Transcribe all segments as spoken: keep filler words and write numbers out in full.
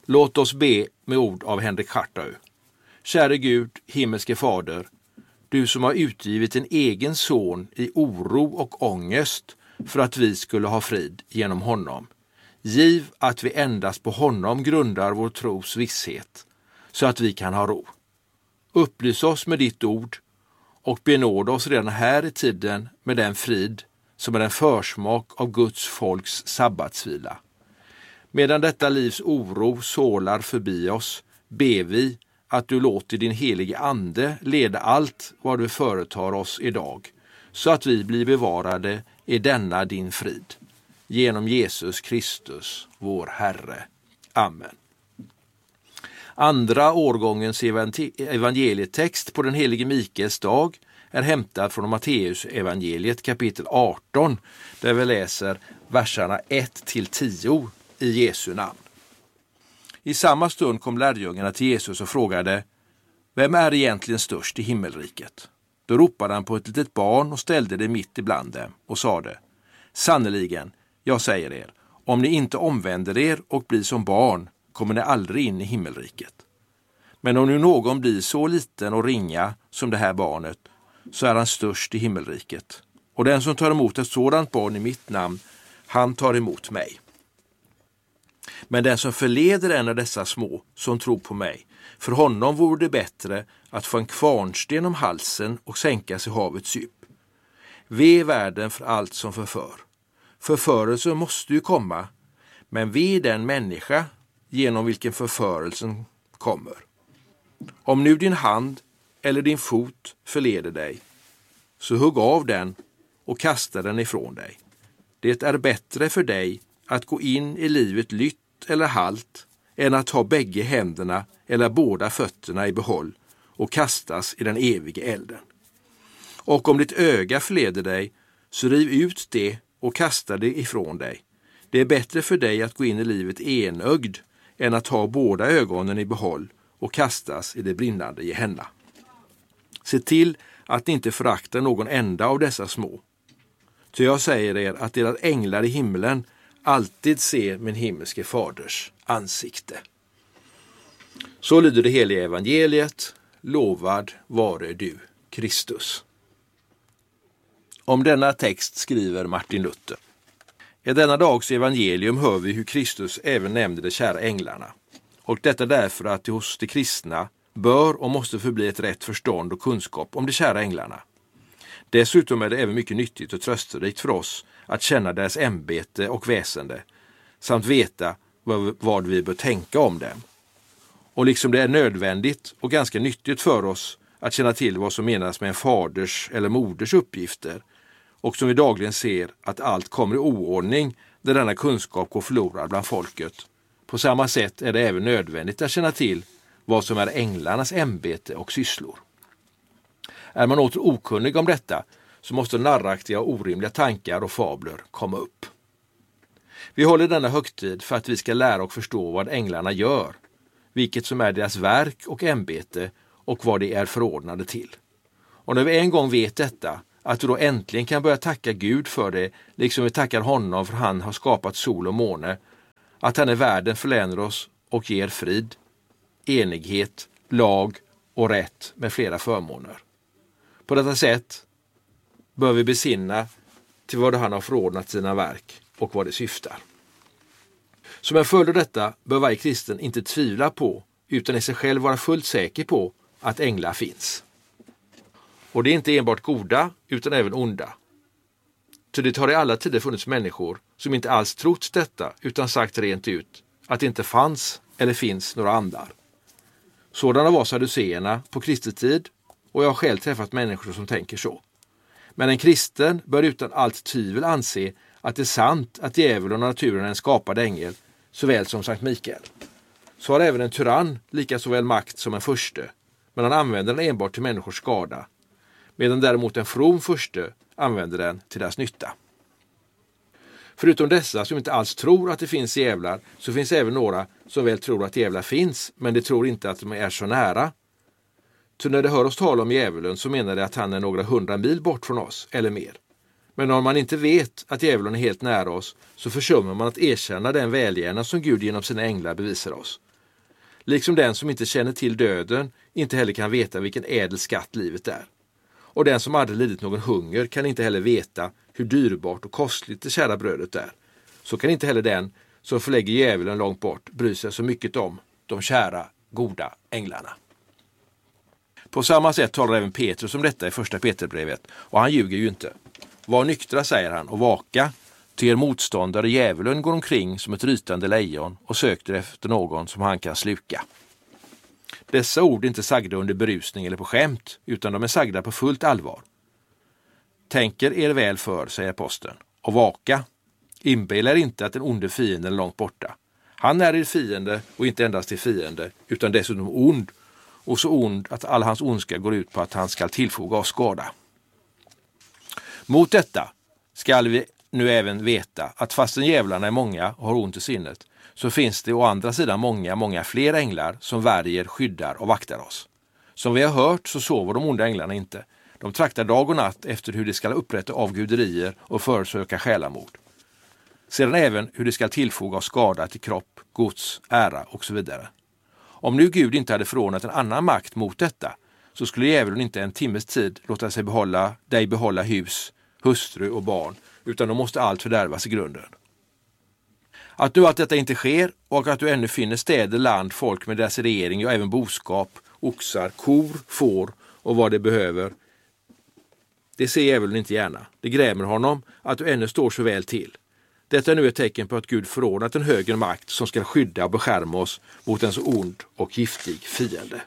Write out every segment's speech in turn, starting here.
Låt oss be med ord av Henrik Hartau. Käre Gud, himmelske fader, du som har utgivit en egen son i oro och ångest för att vi skulle ha frid genom honom. Giv att vi endast på honom grundar vår tros visshet, så att vi kan ha ro. Upplys oss med ditt ord och benåda oss redan här i tiden med den frid som är en försmak av Guds folks sabbatsvila. Medan detta livs oro sålar förbi oss, ber vi att du låter din helige ande leda allt vad du företar oss idag, så att vi blir bevarade i denna din frid. Genom Jesus Kristus, vår Herre. Amen. Andra årgångens evangelietext på den helige Mikaels dag är hämtad från Matteus evangeliet kapitel arton, där vi läser verserna ett till tio i Jesu namn. I samma stund kom lärjungarna till Jesus och frågade: Vem är egentligen störst i himmelriket? Då ropade han på ett litet barn och ställde det mitt ibland dem och sade: Sannoliken, jag säger er, om ni inte omvänder er och blir som barn, kommer ni aldrig in i himmelriket. Men om nu någon blir så liten och ringa som det här barnet, så är han störst i himmelriket. Och den som tar emot ett sådant barn i mitt namn, han tar emot mig. Men den som förleder en av dessa små som tror på mig, för honom vore det bättre att få en kvarnsten om halsen och sänkas i havets djup. Ve världen för allt som förför. Förförelsen måste ju komma, men ve den människa genom vilken förförelsen kommer. Om nu din hand eller din fot förleder dig, så hugg av den och kasta den ifrån dig. Det är bättre för dig att gå in i livet lytt eller halt än att ha bägge händerna eller båda fötterna i behåll och kastas i den eviga elden. Och om ditt öga förleder dig, så riv ut det och kasta det ifrån dig. Det är bättre för dig att gå in i livet enögd än att ha båda ögonen i behåll och kastas i det brinnande Gehenna. Se till att ni inte föraktar någon enda av dessa små. Så jag säger er att deras änglar i himlen alltid ser min himmelske faders ansikte. Så lyder det heliga evangeliet. Lovad vare du, Kristus. Om denna text skriver Martin Luther: I denna dags evangelium hör vi hur Kristus även nämnde de kära änglarna. Och detta därför att det hos de kristna bör och måste förbli ett rätt förstånd och kunskap om de kära änglarna. Dessutom är det även mycket nyttigt och trösterikt för oss att känna deras ämbete och väsende, samt veta vad, vad vi bör tänka om dem. Och liksom det är nödvändigt och ganska nyttigt för oss att känna till vad som menas med en faders eller moders uppgifter, och som vi dagligen ser att allt kommer i oordning där denna kunskap går förlorad bland folket. På samma sätt är det även nödvändigt att känna till vad som är änglarnas ämbete och sysslor. Är man åter okunnig om detta, så måste narraktiga och orimliga tankar och fabler komma upp. Vi håller denna högtid för att vi ska lära och förstå vad änglarna gör, vilket som är deras verk och ämbete och vad de är förordnade till. Och när vi en gång vet detta, att vi då äntligen kan börja tacka Gud för det, liksom vi tackar honom för han har skapat sol och måne, att han i världen förlänar oss och ger frid, enighet, lag och rätt med flera förmåner. På detta sätt bör vi besinna till vad han har förordnat sina verk och vad det syftar. Som en följd av detta bör varje kristen inte tvivla på, utan i sig själv vara fullt säker på att änglar finns. Och det är inte enbart goda, utan även onda. Så det har i alla tider funnits människor som inte alls trott detta, utan sagt rent ut att det inte fanns eller finns några andar. Sådana var saduceerna på Kristi tid, och jag har själv träffat människor som tänker så. Men en kristen bör utan allt tvivel anse att det är sant att djävulen och naturen är en skapad ängel, såväl som Sankt Mikael. Så har även en tyrann lika såväl makt som en furste, men han använder den enbart till människors skada, medan däremot en from furste använder den till deras nytta. Förutom dessa som inte alls tror att det finns djävlar, så finns även några som väl tror att djävlar finns, men de tror inte att de är så nära. Så när de hör oss tala om djävulen, så menar de att han är några hundra mil bort från oss, eller mer. Men om man inte vet att djävulen är helt nära oss, så försummar man att erkänna den välgärning som Gud genom sina änglar bevisar oss. Liksom den som inte känner till döden inte heller kan veta vilken ädel skatt livet är. Och den som aldrig lidit någon hunger kan inte heller veta hur dyrbart och kostligt det kära brödet är. Så kan inte heller den som förlägger djävulen långt bort bry sig så mycket om de kära, goda änglarna. På samma sätt talar även Petrus om detta i första Peterbrevet, och han ljuger ju inte. Var nyktra, säger han, och vaka, ty er motståndare djävulen går omkring som ett rytande lejon och söker efter någon som han kan sluka. Dessa ord är inte sagda under berusning eller på skämt, utan de är sagda på fullt allvar. Tänker er väl för, säger aposteln, och vaka. Inbilla er inte att den onde fienden är långt borta. Han är er fiende, och inte endast er fiende, utan dessutom ond, och så ond att all hans ondska går ut på att han ska tillfoga oss skada. Mot detta skall vi nu även veta att fastän djävlarna är många och har ont i sinnet, så finns det å andra sidan många, många fler änglar som värjer, skyddar och vaktar oss. Som vi har hört så sover de onda änglarna inte. De traktar dag och natt efter hur de ska upprätta avguderier och försöka själamord. Sedan även hur de ska tillfoga oss skada till kropp, gods, ära och så vidare. Om nu Gud inte hade förordnat en annan makt mot detta, så skulle djävulen inte en timmes tid låta sig behålla, dig behålla hus, hustru och barn, utan de måste allt fördärvas i grunden. Att nu allt detta inte sker och att du ännu finner städer, land, folk med deras regering och även boskap, oxar, kor, får och vad de behöver, det ser djävulen inte gärna. Det grämer honom att du ännu står så väl till. Detta är nu ett tecken på att Gud förordnat en högre makt som ska skydda och beskärma oss mot en så ond och giftig fiende.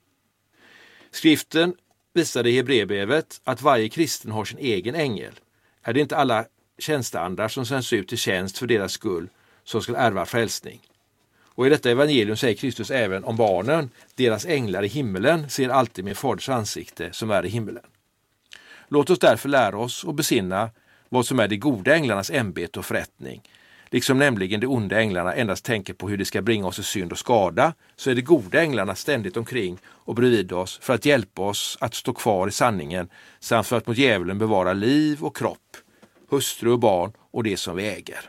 Skriften visade i Hebreerbrevet att varje kristen har sin egen ängel. Är det inte alla tjänsteandar som sänds ut till tjänst för deras skull som ska ärva frälsning? Och i detta evangelium säger Kristus även om barnen, deras änglar i himmelen ser alltid min faders ansikte som är i himmelen. Låt oss därför lära oss och besinna vad som är de goda änglarnas ämbete och förrättning. Liksom nämligen de onda änglarna endast tänker på hur de ska bringa oss i synd och skada, så är de goda änglarna ständigt omkring och bredvid oss för att hjälpa oss att stå kvar i sanningen samt för att mot djävulen bevara liv och kropp, hustru och barn och det som vi äger.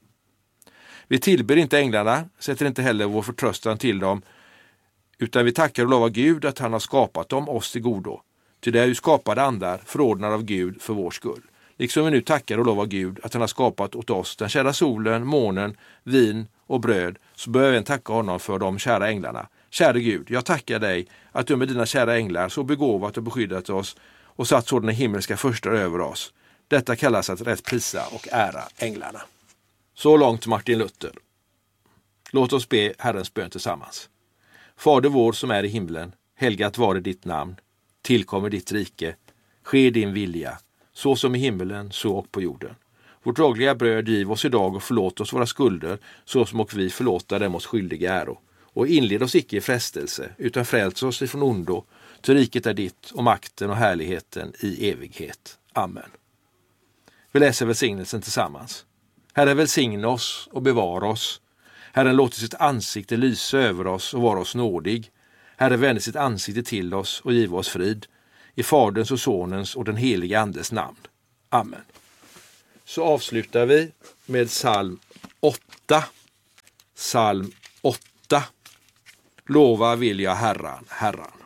Vi tillber inte änglarna, sätter inte heller vår förtröstan till dem, utan vi tackar och lovar Gud att han har skapat dem oss till godo. Ty det är ju skapade andar, förordnade av Gud för vår skull. Liksom vi nu tackar och lovar Gud att han har skapat åt oss den kära solen, månen, vin och bröd, så bör vi även tacka honom för de kära änglarna. Kära Gud, jag tackar dig att du med dina kära änglar så begåvat och beskyddat oss och satt sådana himmelska förstar över oss. Detta kallas att rätt prisa och ära änglarna. Så långt Martin Luther. Låt oss be Herrens bön tillsammans. Fader vår som är i himlen, helgat vare ditt namn. Tillkommer ditt rike. Ske din vilja, så som i himmelen, så och på jorden. Vårt dagliga bröd giv oss idag och förlåt oss våra skulder, så som och vi förlåta dem oss skyldiga äro. Och inled oss icke i frestelse, utan fräls oss ifrån ondo. Till riket är ditt och makten och härligheten i evighet. Amen. Vi läser välsignelsen tillsammans. Herre, välsigna oss och bevara oss. Herren låter sitt ansikte lysa över oss och vara oss nådig. Herre, vänder sitt ansikte till oss och giv oss frid. I Faderns och Sonens och den helige Andes namn. Amen. Så avslutar vi med psalm åtta. Psalm åtta. Lova vill jag Herran, Herran.